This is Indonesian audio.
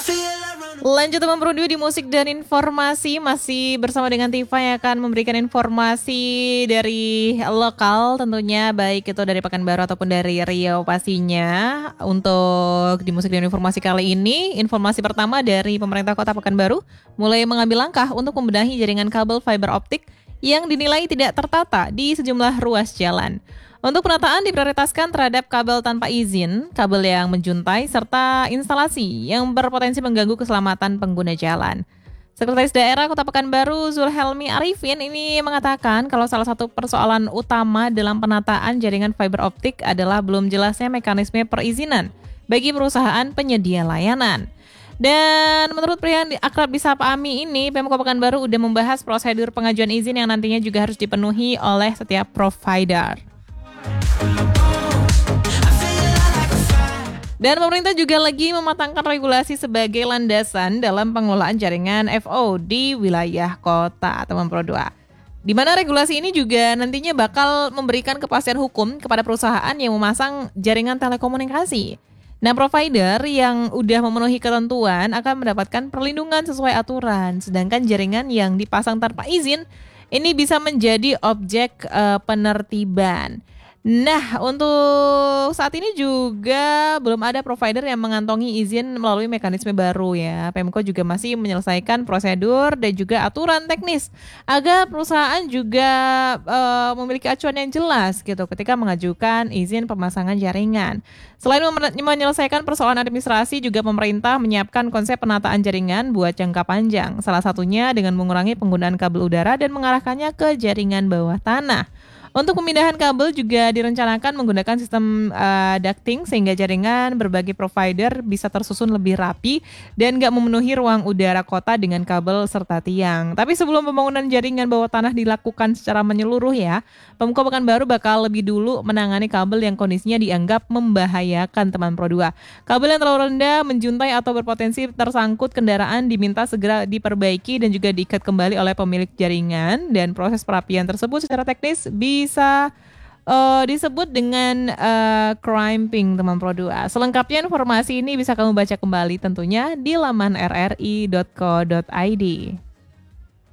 Lanjut teman Pro 2 di musik dan informasi, masih bersama dengan Tifa yang akan memberikan informasi dari lokal tentunya, baik itu dari Pekanbaru ataupun dari Riau pastinya. Untuk di musik dan informasi kali ini, informasi pertama dari pemerintah Kota Pekanbaru mulai mengambil langkah untuk membenahi jaringan kabel fiber optik yang dinilai tidak tertata di sejumlah ruas jalan. Untuk penataan diprioritaskan terhadap kabel tanpa izin, kabel yang menjuntai, serta instalasi yang berpotensi mengganggu keselamatan pengguna jalan. Sekretaris Daerah Kota Pekanbaru Zulhelmi Arifin ini mengatakan kalau salah satu persoalan utama dalam penataan jaringan fiber optik adalah belum jelasnya mekanisme perizinan bagi perusahaan penyedia layanan. Dan menurut pria yang akrab disapa Ami ini, Pemkot Pekanbaru udah membahas prosedur pengajuan izin yang nantinya juga harus dipenuhi oleh setiap provider. Dan pemerintah juga lagi mematangkan regulasi sebagai landasan dalam pengelolaan jaringan FO di wilayah kota, teman Pro 2. Di mana regulasi ini juga nantinya bakal memberikan kepastian hukum kepada perusahaan yang memasang jaringan telekomunikasi. Nah, provider yang udah memenuhi ketentuan akan mendapatkan perlindungan sesuai aturan, sedangkan jaringan yang dipasang tanpa izin ini bisa menjadi objek penertiban. Nah, untuk saat ini juga belum ada provider yang mengantongi izin melalui mekanisme baru ya. Pemko juga masih menyelesaikan prosedur dan juga aturan teknis agar perusahaan juga memiliki acuan yang jelas gitu ketika mengajukan izin pemasangan jaringan. Selain menyelesaikan persoalan administrasi, juga pemerintah menyiapkan konsep penataan jaringan buat jangka panjang. Salah satunya dengan mengurangi penggunaan kabel udara dan mengarahkannya ke jaringan bawah tanah. Untuk pemindahan kabel juga direncanakan menggunakan sistem ducting sehingga jaringan berbagai provider bisa tersusun lebih rapi dan nggak memenuhi ruang udara kota dengan kabel serta tiang. Tapi sebelum pembangunan jaringan bawah tanah dilakukan secara menyeluruh ya, Pemkot Pekanbaru bakal lebih dulu menangani kabel yang kondisinya dianggap membahayakan, teman Pro 2. Kabel yang terlalu rendah, menjuntai atau berpotensi tersangkut kendaraan diminta segera diperbaiki dan juga diikat kembali oleh pemilik jaringan, dan proses perapian tersebut secara teknis bisa disebut dengan crimping, teman Pro 2. Selengkapnya informasi ini bisa kamu baca kembali tentunya di laman rri.co.id.